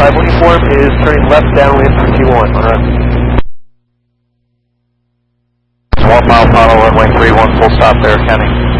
5 uniform is turning left downwind for Q1, on route. 1 mile final, runway 31, full stop there, counting.